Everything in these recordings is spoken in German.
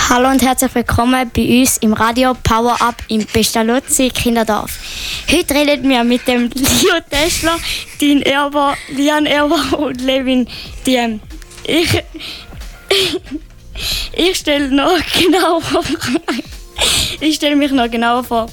Hallo und herzlich willkommen bei uns im Radio Power Up im Pestalozzi Kinderdorf. Heute reden wir mit dem Leo Teschler, Dean Erber, Lian Erber und Levin Diem. Ich stelle mich noch genauer vor.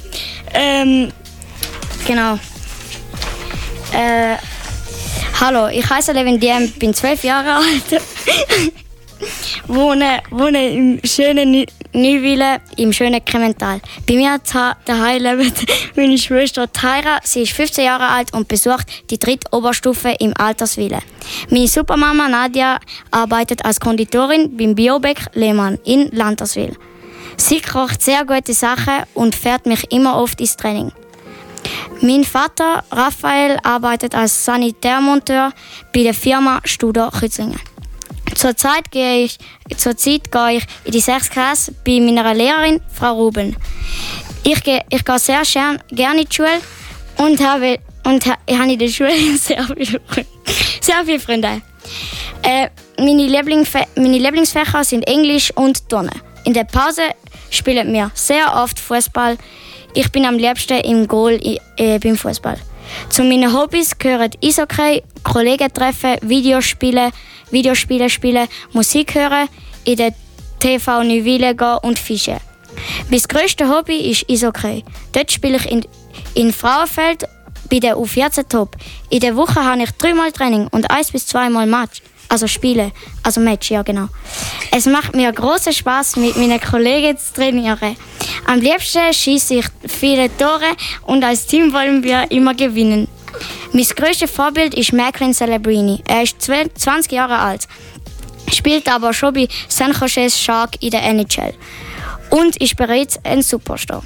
Hallo, ich heiße Levin Diem, bin 12 Jahre alt. wohne im schönen Neuweilen, im schönen Kremental. Bei mir daheim lebt meine Schwester Taira. Sie ist 15 Jahre alt und besucht die 3. Oberstufe im Alterswil. Meine Supermama Nadia arbeitet als Konditorin beim Biobäck Lehmann in Lanterswil. Sie kocht sehr gute Sachen und fährt mich immer oft ins Training. Mein Vater Raphael arbeitet als Sanitärmonteur bei der Firma Studer Kützlingen. Zurzeit gehe ich in die 6. Klasse bei meiner Lehrerin, Frau Ruben. Ich gehe sehr gerne in die Schule und habe in der Schule sehr viele Freunde. Meine Lieblingsfächer sind Englisch und Turnen. In der Pause spielen wir sehr oft Fußball. Ich bin am liebsten im Goal beim Fußball. Zu meinen Hobbys gehören Eishockey, Kollegen treffen, Videospiele spielen, Musik hören, in der TV Neuweilen gehen und fischen. Mein grösstes Hobby ist Eishockey. Dort spiele ich in Frauenfeld bei der U14 Top. In der Woche habe ich 3-mal Training und 1 bis 2-mal Match. Match, ja genau. Es macht mir großen Spass, mit meinen Kollegen zu trainieren. Am liebsten schieße ich viele Tore und als Team wollen wir immer gewinnen. Mein grösstes Vorbild ist Macklin Celebrini. Er ist 20 Jahre alt, spielt aber schon bei San Jose Sharks in der NHL und ist bereits ein Superstar.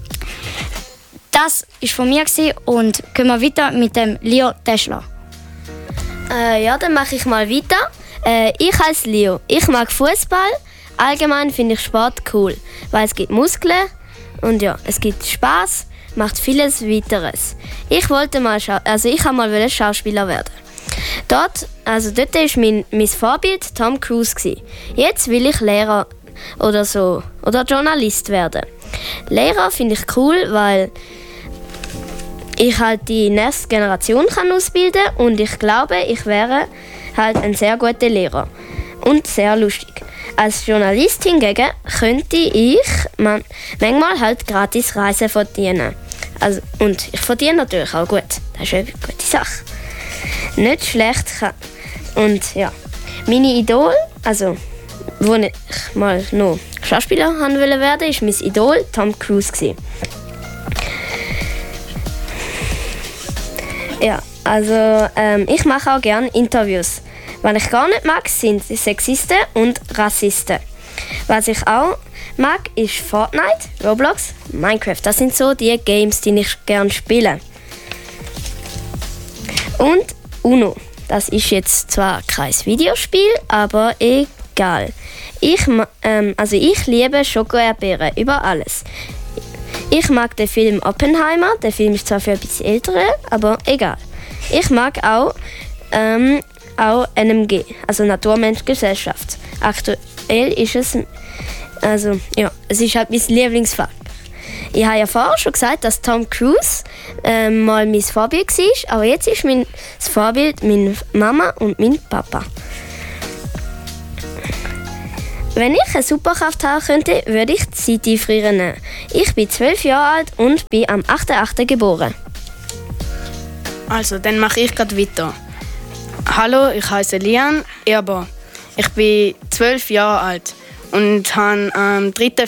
Das war von mir und gehen wir weiter mit dem Leo Teschler. Dann mache ich mal weiter. Ich heiße Leo. Ich mag Fußball. Allgemein finde ich Sport cool, weil es gibt Muskeln und ja, es gibt Spaß, macht vieles weiteres. Ich habe mal Schauspieler werden. Dort ist mein Vorbild Tom Cruise gewesen. Jetzt will ich Lehrer oder Journalist werden. Lehrer finde ich cool, weil ich halt die nächste Generation kann ausbilden und ich glaube, ich wäre halt ein sehr guter Lehrer und sehr lustig. Als Journalist hingegen könnte ich manchmal halt gratis Reisen verdienen. Und ich verdiene natürlich auch gut. Das ist eine gute Sache. Nicht schlecht. Und ja, meine Idol, wo ich mal noch Schauspieler haben wollte werden, ist mein Idol Tom Cruise gewesen. Ja, ich mache auch gerne Interviews. Was ich gar nicht mag, sind Sexisten und Rassisten. Was ich auch mag, ist Fortnite, Roblox, Minecraft. Das sind so die Games, die ich gerne spiele. Und Uno. Das ist jetzt zwar kein Videospiel, aber egal. Ich liebe Schoko-Erdbeeren über alles. Ich mag den Film Oppenheimer. Der Film ist zwar für ein bisschen ältere, aber egal. Ich mag auch NMG, also Naturmensch-Gesellschaft. Aktuell ist es, es ist halt mein Lieblingsfach. Ich habe ja vorher schon gesagt, dass Tom Cruise mal mein Vorbild war, aber jetzt ist das Vorbild meine Mama und mein Papa. Wenn ich eine Superkraft haben könnte, würde ich die Zeit einfrieren. Ich bin 12 Jahre alt und bin am 8.8. geboren. Dann mache ich gerade weiter. Hallo, ich heiße Lian Erber. Ich bin 12 Jahre alt und habe am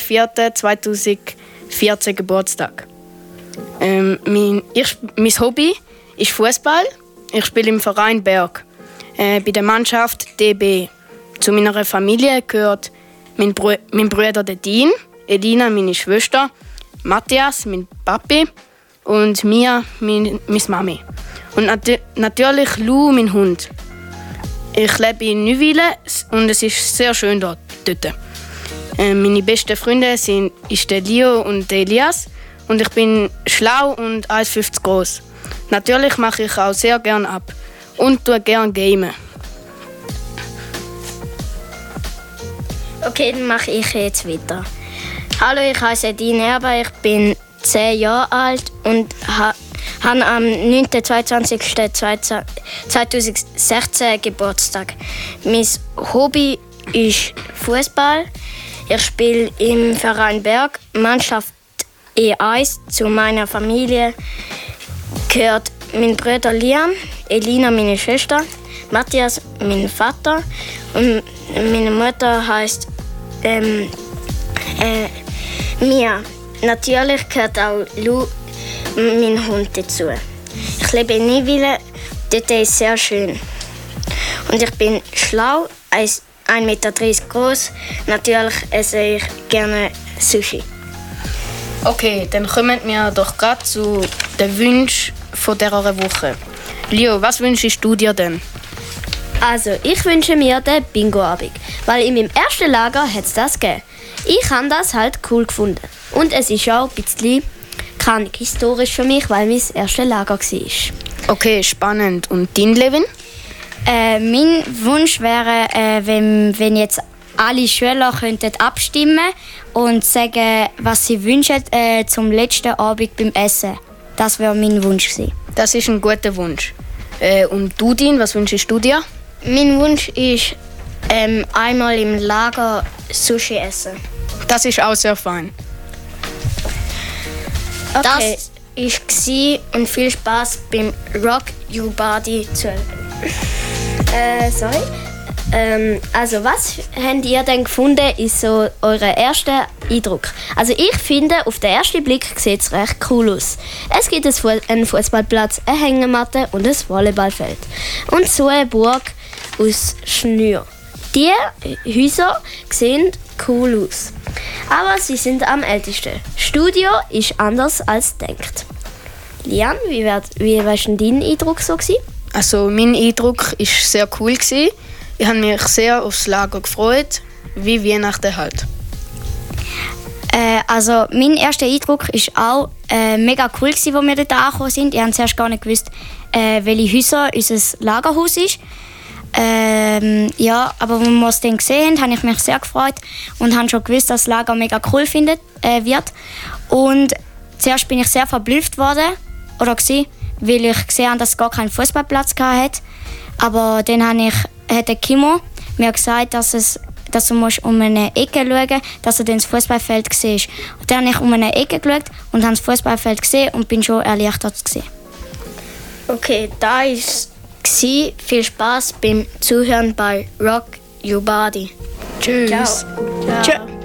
3.4.2014 Geburtstag. Mein Hobby ist Fußball. Ich spiele im Verein Berg, bei der Mannschaft DB. Zu meiner Familie gehört mein Bruder Dean, Elina, meine Schwester, Matthias, mein Papi und Mia, meine Mami. Und natürlich Lou, mein Hund. Ich lebe in Neuweilen und es ist sehr schön dort. Meine besten Freunde ist der Leo und der Elias und ich bin schlau und 1,50 groß. Natürlich mache ich auch sehr gerne ab und tue gerne gamen. Okay, dann mache ich jetzt weiter. Hallo, ich heiße Dean Erber, ich bin 10 Jahre alt und habe am 9.22.2016 Geburtstag. Mein Hobby ist Fußball. Ich spiele im Verein Berg, Mannschaft E1. Zu meiner Familie gehört mein Bruder Liam, Elina, meine Schwester, Matthias, mein Vater und meine Mutter heißt Mia. Natürlich gehört auch Lou, mein Hund, dazu. Ich lebe in Niewille, dort ist es sehr schön. Und ich bin schlau, 1,30 Meter groß. Natürlich esse ich gerne Sushi. Okay, dann kommen wir doch gerade zu den Wünschen von dieser Woche. Leo, was wünschst du dir denn? Also, ich wünsche mir den Bingo-Abend, weil in meinem ersten Lager hat es das gegeben. Ich habe das halt cool gefunden. Und es ist auch ein bisschen historisch für mich, weil mein erstes Lager war. Okay, spannend. Und dein Levin? Mein Wunsch wäre, wenn jetzt alle Schüler könnten abstimmen und sagen, was sie wünschen zum letzten Abend beim Essen. Das wäre mein Wunsch gewesen. Das ist ein guter Wunsch. Und du, Dean, was wünschst du dir? Mein Wunsch ist, einmal im Lager Sushi essen. Das ist auch sehr fein. Okay. Das war und viel Spaß beim Rock Your Body zu sorry. Also was habt ihr denn gefunden, ist so euer erster Eindruck? Also ich finde, auf den ersten Blick sieht es recht cool aus. Es gibt einen Fußballplatz, eine Hängematte und ein Volleyballfeld. Und so eine Burg aus Schnür. Die Häuser sehen cool aus. Aber sie sind am ältesten. Das Studio ist anders als denkt. Lian, wie war denn dein Eindruck so gewesen? Also mein Eindruck war sehr cool. Ich habe mich sehr aufs Lager gefreut, wie Weihnachten halt. Also mein erster Eindruck war auch mega cool, als wir dort angekommen sind. Ich habe zuerst gar nicht gewusst, welche Häuser unser Lagerhaus ist. Ja, aber als wir es dann gesehen haben, habe ich mich sehr gefreut und habe schon gewusst, dass das Lager mega cool wird. Und zuerst bin ich sehr verblüfft worden, weil ich gesehen habe, dass es gar keinen Fußballplatz hatte. Aber dann hat der Kimo mir gesagt, dass du um eine Ecke schauen musst, dass du dann das Fußballfeld siehst. Und dann habe ich um eine Ecke geschaut und habe das Fußballfeld gesehen und bin schon erleichtert gewesen. Okay, da war es. Viel Spaß beim Zuhören bei Rock Your Body. Tschüss. Ciao. Ciao.